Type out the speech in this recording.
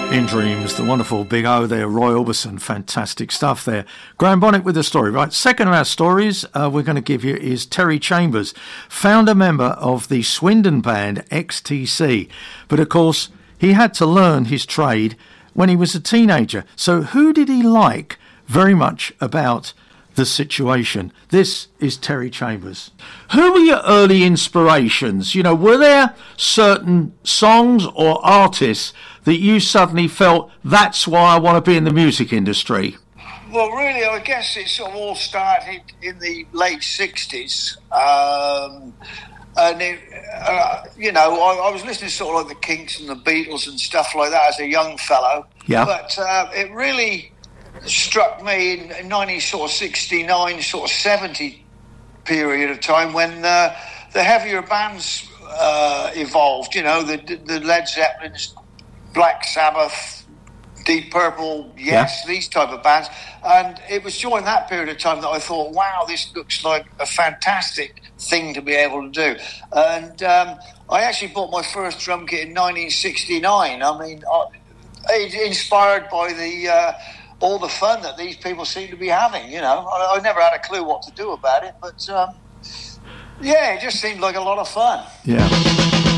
In Dreams, the wonderful Big O there, Roy Orbison, fantastic stuff there. Graham Bonnet with the story. Right, second of our stories we're going to give you is Terry Chambers, founder member of the Swindon band XTC. But of course, he had to learn his trade when he was a teenager. So who did he like very much about the situation? This is Terry Chambers. Who were your early inspirations? You know, were there certain songs or artists that you suddenly felt, that's why I want to be in the music industry? Well, really, I guess it sort of all started in the late 60s. And, I was listening to sort of like the Kinks and the Beatles and stuff like that as a young fellow. Yeah. But it really struck me in 1969, sort of 70 period of time when the heavier bands evolved. You know, the Led Zeppelins, Black Sabbath, Deep Purple, Yes, these type of bands. And it was during that period of time that I thought, wow, this looks like a fantastic thing to be able to do. And I actually bought my first drum kit in 1969. I mean, inspired by all the fun that these people seem to be having, you know. I never had a clue what to do about it, but, it just seemed like a lot of fun. Yeah.